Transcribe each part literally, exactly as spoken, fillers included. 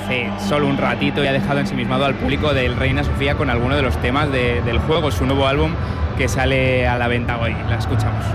hace solo un ratito y ha dejado ensimismado al público del Reina Sofía con alguno de los temas de, del juego, su nuevo álbum que sale a la venta hoy. La escuchamos.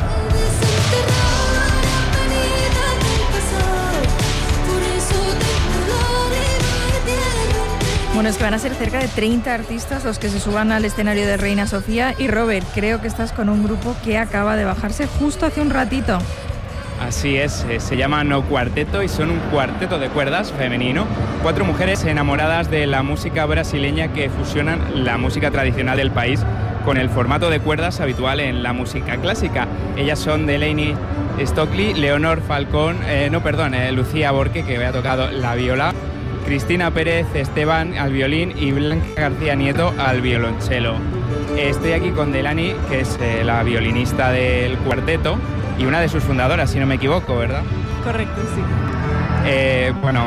Bueno, es que van a ser cerca de treinta artistas los que se suban al escenario de Reina Sofía. Y Robert, creo que estás con un grupo que acaba de bajarse justo hace un ratito. Así es, se llama No Cuarteto y son un cuarteto de cuerdas femenino. Cuatro mujeres enamoradas de la música brasileña que fusionan la música tradicional del país con el formato de cuerdas habitual en la música clásica. Ellas son Delaney Stockley, Leonor Falcón, eh, no perdón, eh, Lucía Borque, que había tocado la viola, Cristina Pérez Esteban al violín y Blanca García Nieto al violonchelo. Estoy aquí con Delaney, que es eh, la violinista del cuarteto y una de sus fundadoras, si no me equivoco, ¿verdad? Correcto, sí. Eh, bueno,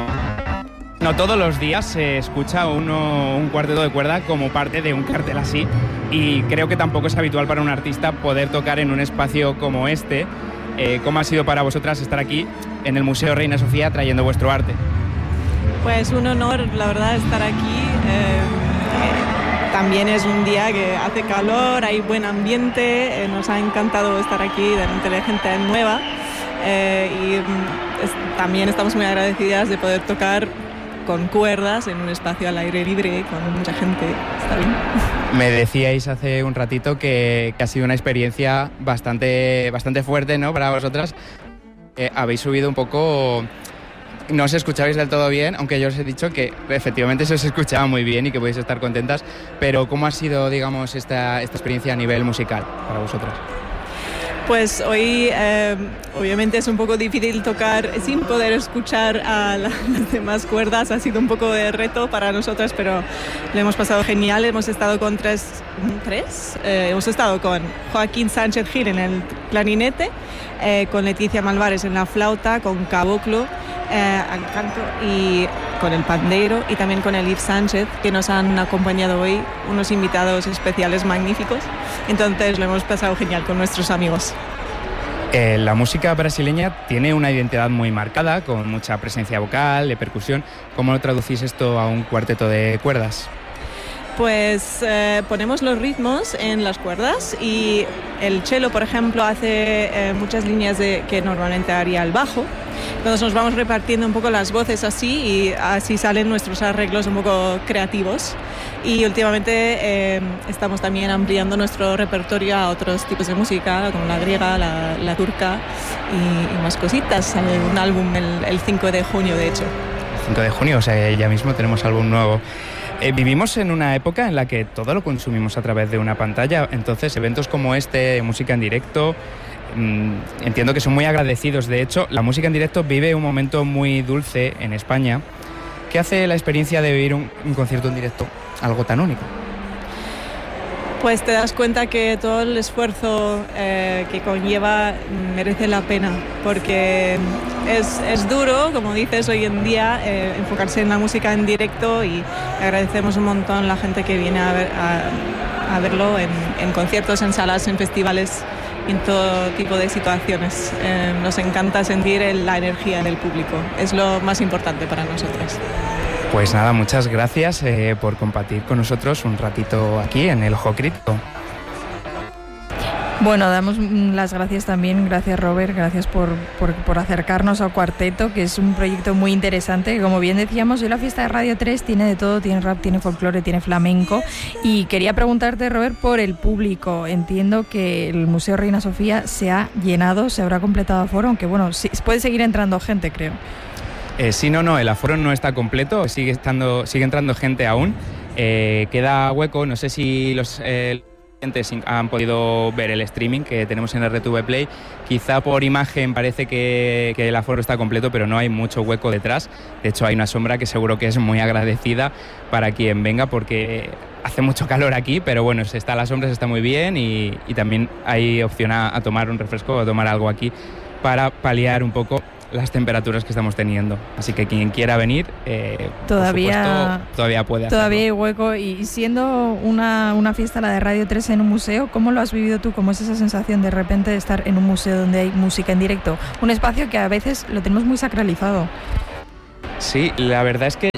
no todos los días se escucha uno, un cuarteto de cuerda como parte de un cartel así, y creo que tampoco es habitual para un artista poder tocar en un espacio como este. Eh, ¿Cómo ha sido para vosotras estar aquí en el Museo Reina Sofía trayendo vuestro arte? Pues un honor, la verdad, estar aquí. Eh, eh, también es un día que hace calor, hay buen ambiente, eh, nos ha encantado estar aquí delante de gente nueva eh, y es, también estamos muy agradecidas de poder tocar con cuerdas en un espacio al aire libre con mucha gente. Está bien. Me decíais hace un ratito que, que ha sido una experiencia bastante, bastante fuerte, ¿no?, para vosotras. Eh, habéis subido un poco... No os escuchabais del todo bien, aunque yo os he dicho que efectivamente se os escuchaba muy bien y que podéis estar contentas, pero ¿cómo ha sido, digamos, esta, esta experiencia a nivel musical para vosotras? Pues hoy eh, obviamente es un poco difícil tocar sin poder escuchar a la, las demás cuerdas, ha sido un poco de reto para nosotras, pero lo hemos pasado genial. Hemos estado con tres, ¿tres? Eh, hemos estado con Joaquín Sánchez Gil en el clarinete, eh, con Leticia Malvares en la flauta, con Caboclo eh, al canto y con el pandeiro, y también con Elif Sánchez, que nos han acompañado hoy, unos invitados especiales magníficos. Entonces lo hemos pasado genial con nuestros amigos. Eh, la música brasileña tiene una identidad muy marcada, con mucha presencia vocal, de percusión. ¿Cómo lo traducís esto a un cuarteto de cuerdas? Pues eh, ponemos los ritmos en las cuerdas y el cello, por ejemplo, hace eh, muchas líneas de, que normalmente haría el bajo. Entonces nos vamos repartiendo un poco las voces así y así salen nuestros arreglos un poco creativos. Y últimamente eh, estamos también ampliando nuestro repertorio a otros tipos de música, como la griega, la, la turca y, y más cositas. Sale un álbum el, el cinco de junio, de hecho. El cinco de junio, o sea, ya mismo tenemos álbum nuevo. Eh, vivimos en una época en la que todo lo consumimos a través de una pantalla, entonces eventos como este, música en directo, mmm, entiendo que son muy agradecidos. De hecho, la música en directo vive un momento muy dulce en España. ¿Qué hace la experiencia de vivir un, un concierto en directo algo tan único? Pues te das cuenta que todo el esfuerzo eh, que conlleva merece la pena, porque es, es duro, como dices, hoy en día eh, enfocarse en la música en directo, y agradecemos un montón a la gente que viene a, ver, a, a verlo en, en conciertos, en salas, en festivales, en todo tipo de situaciones. Eh, nos encanta sentir el, la energía del público, es lo más importante para nosotros. Pues nada, muchas gracias eh, por compartir con nosotros un ratito aquí en el Ojo Crítico. Bueno, damos las gracias también, gracias Robert, gracias por, por, por acercarnos al cuarteto, que es un proyecto muy interesante. Como bien decíamos, hoy la fiesta de Radio tres tiene de todo, tiene rap, tiene folclore, tiene flamenco. Y quería preguntarte, Robert, por el público. Entiendo que el Museo Reina Sofía se ha llenado, se habrá completado aforo, aunque bueno, sí, puede seguir entrando gente, creo. Eh, sí, no, no, el aforo no está completo, sigue estando, sigue entrando gente aún. Eh, queda hueco, no sé si los eh, clientes han podido ver el streaming que tenemos en R T V Play. Quizá por imagen parece que, que el aforo está completo, pero no hay mucho hueco detrás. De hecho, hay una sombra que seguro que es muy agradecida para quien venga, porque hace mucho calor aquí, pero bueno, se está a la sombra, se está muy bien, y, y también hay opción a, a tomar un refresco o a tomar algo aquí para paliar un poco las temperaturas que estamos teniendo. Así que quien quiera venir, eh, todavía, por supuesto, todavía puede hacerlo. Todavía hay hueco. Y siendo una, una fiesta, la de Radio tres, en un museo, ¿cómo lo has vivido tú? ¿Cómo es esa sensación de repente de estar en un museo donde hay música en directo? Un espacio que a veces lo tenemos muy sacralizado. Sí, la verdad es que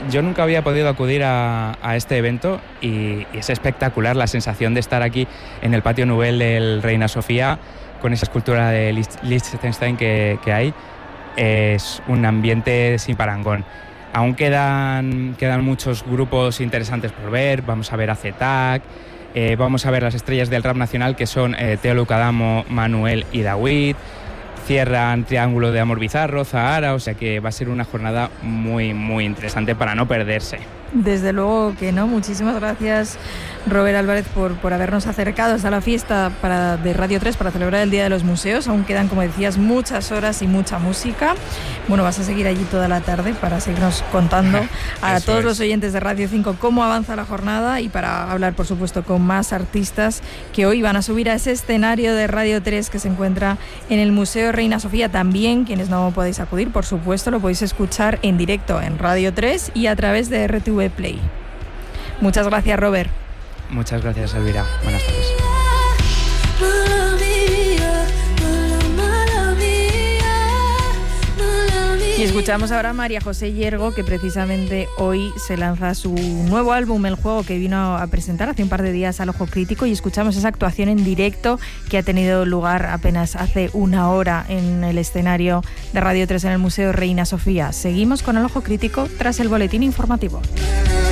yo nunca había podido acudir a, a este evento y, y es espectacular la sensación de estar aquí en el patio Nouvel del Reina Sofía con esa escultura de Liechtenstein que, que hay. Es un ambiente sin parangón. Aún quedan, quedan muchos grupos interesantes por ver. Vamos a ver a Z T A C, eh, vamos a ver las estrellas del rap nacional que son eh, Teo Lucadamo, Manuel y Dawid. Cierran Triángulo de Amor Bizarro, Zahara, o sea que va a ser una jornada muy, muy interesante para no perderse. Desde luego que no. Muchísimas gracias, Robert Álvarez, por, por habernos acercado hasta la fiesta para, de Radio tres para celebrar el Día de los Museos. Aún quedan, como decías, muchas horas y mucha música. Bueno, vas a seguir allí toda la tarde para seguirnos contando a todos es. los oyentes de Radio cinco cómo avanza la jornada y para hablar, por supuesto, con más artistas que hoy van a subir a ese escenario de Radio tres que se encuentra en el Museo Reina Sofía. También, quienes no podéis acudir, por supuesto, lo podéis escuchar en directo en Radio tres y a través de R T V Play. Muchas gracias, Robert. Muchas gracias, Elvira. Buenas tardes. Y escuchamos ahora a María José Yergo, que precisamente hoy se lanza su nuevo álbum, El Juego, que vino a presentar hace un par de días al Ojo Crítico, y escuchamos esa actuación en directo que ha tenido lugar apenas hace una hora en el escenario de Radio tres en el Museo Reina Sofía. Seguimos con El Ojo Crítico tras el boletín informativo.